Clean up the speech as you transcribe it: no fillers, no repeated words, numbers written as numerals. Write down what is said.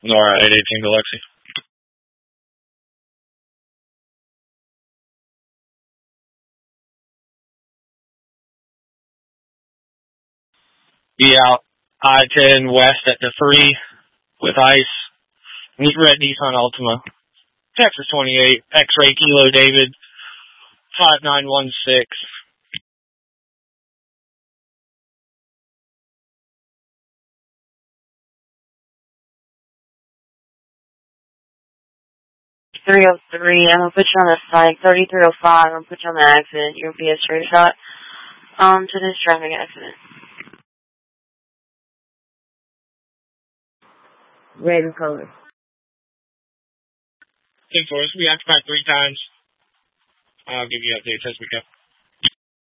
Nora 818 Galaxy. Be out I-10 west at the 3 with ice. Meet red Nissan Altima. Texas 28, X-ray Kilo David, 5916. .303, I'm going to put you on the site. 3305, I'm going to put you on the accident. You'll be a straight shot to this traffic accident. Red and color. 10-4, we have to back 3 times. I'll give you updates as we go.